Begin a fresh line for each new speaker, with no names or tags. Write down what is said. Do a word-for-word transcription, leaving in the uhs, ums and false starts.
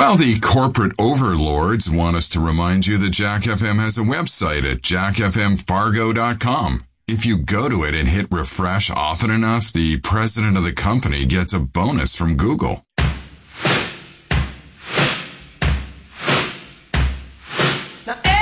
Well, the corporate overlords want us to remind you that Jack F M has a website at jack f m fargo dot com. If you go to it and hit refresh often enough, the president of the company gets a bonus from Google.
Now,